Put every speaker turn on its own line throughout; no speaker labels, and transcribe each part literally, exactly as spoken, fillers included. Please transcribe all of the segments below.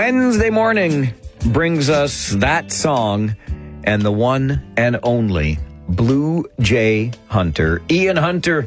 Wednesday morning brings us that song and the one and only Blue Jay Hunter. Ian Hunter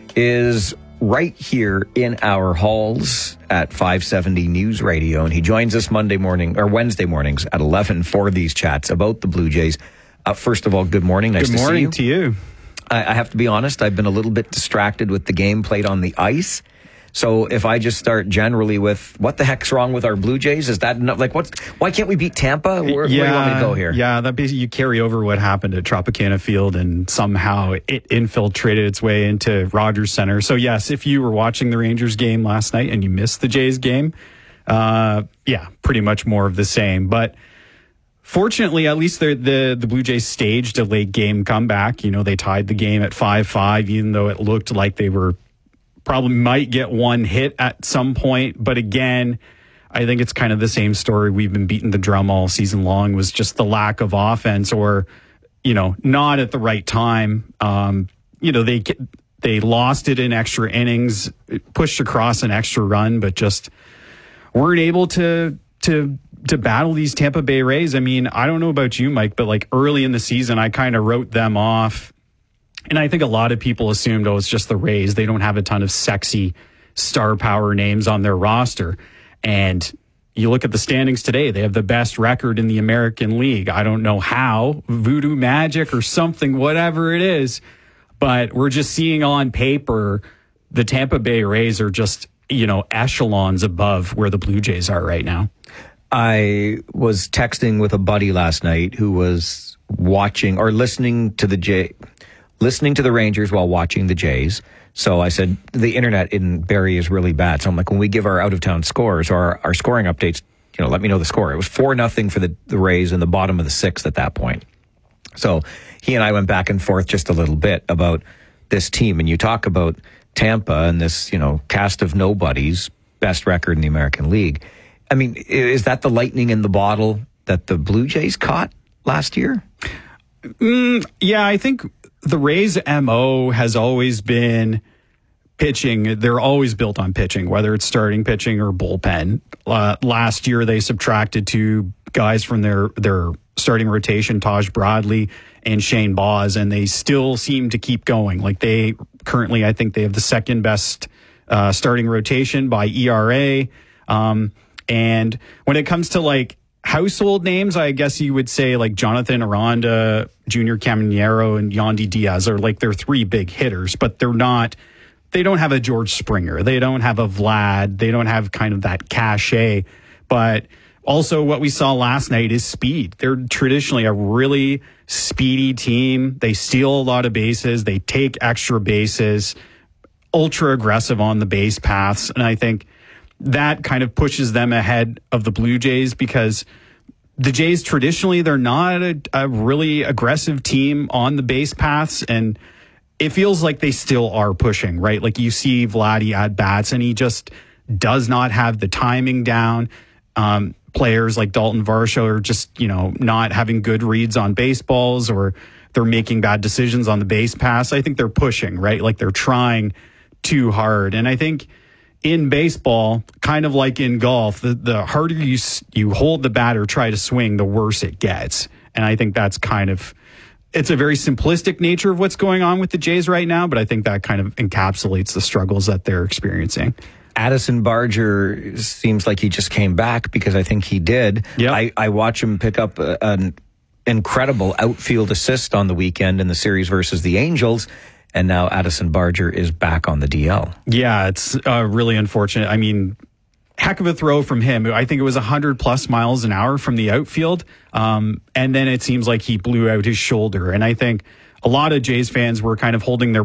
is right here in our halls at five seventy News Radio, and he joins us Monday morning or Wednesday mornings at eleven for these chats about the Blue Jays. Uh, first of all, good morning. Nice
good
to
morning
see you.
to you.
I, I have to be honest, I've been a little bit distracted with the game played on the ice. So if I just start generally with what the heck's wrong with our Blue Jays, is that enough? Like, what's, why can't we beat Tampa? Where,
yeah,
where do you want me to go here?
Yeah, that basically you carry over what happened at Tropicana Field, and somehow it infiltrated its way into Rogers Center. So yes, if you were watching the Rangers game last night and you missed the Jays game, uh, yeah, pretty much more of the same. But fortunately, at least the, the the Blue Jays staged a late game comeback. You know, they tied the game at five five, even though it looked like they were probably might get one hit at some point. But again, I think it's kind of the same story. We've been beating the drum all season long, was just the lack of offense, or, you know, not at the right time. Um, you know, they they lost it in extra innings, pushed across an extra run, but just weren't able to to to battle these Tampa Bay Rays. I mean, I don't know about you, Mike, but like early in the season, I kind of wrote them off. And I think a lot of people assumed, oh, it's just the Rays. They don't have a ton of sexy star power names on their roster. And you look at the standings today, they have the best record in the American League. I don't know how, voodoo magic or something, whatever it is. But we're just seeing on paper, the Tampa Bay Rays are just, you know, echelons above where the Blue Jays are right now.
I was texting with a buddy last night who was watching or listening to the Jay, listening to the Rangers while watching the Jays. So I said, the internet in Barrie is really bad. So I'm like, when we give our out-of-town scores or our, our scoring updates, you know, let me know the score. It was four nothing for the, the Rays in the bottom of the sixth at that point. So he and I went back and forth just a little bit about this team. And you talk about Tampa and this, you know, cast of nobodies, best record in the American League. I mean, is that the lightning in the bottle that the Blue Jays caught last year?
Mm, yeah, I think the Rays' M O has always been pitching. They're always built on pitching, whether it's starting pitching or bullpen. Uh, last year, they subtracted two guys from their, their starting rotation, Taj Bradley and Shane Baz, and they still seem to keep going. Like they currently, I think they have the second best uh, starting rotation by E R A. Um, and when it comes to like household names, I guess you would say like Jonathan Aranda, Junior Caminero, and Yandy Diaz are like their three big hitters, but they're not, they don't have a George Springer. They don't have a Vlad. They don't have kind of that cachet. But also what we saw last night is speed. They're traditionally a really speedy team. They steal a lot of bases. They take extra bases, ultra aggressive on the base paths. And I think that kind of pushes them ahead of the Blue Jays, because the Jays traditionally, they're not a, a really aggressive team on the base paths. And it feels like they still are pushing, right? Like you see Vladdy at bats and he just does not have the timing down. Um, players like Dalton Varsho are just, you know, not having good reads on baseballs, or they're making bad decisions on the base pass. I think they're pushing, right? Like they're trying too hard. And I think in baseball, kind of like in golf, the, the harder you you hold the bat or try to swing, the worse it gets. And I think that's kind of, it's a very simplistic nature of what's going on with the Jays right now, but I think that kind of encapsulates the struggles that they're experiencing.
Addison Barger seems like he just came back, because I think he did.
Yep.
I, I watch him pick up a, an incredible outfield assist on the weekend in the series versus the Angels. And now Addison Barger is back on the D L.
Yeah, it's uh, really unfortunate. I mean, heck of a throw from him. I think it was one hundred plus miles an hour from the outfield. Um, and then it seems like he blew out his shoulder. And I think a lot of Jays fans were kind of holding their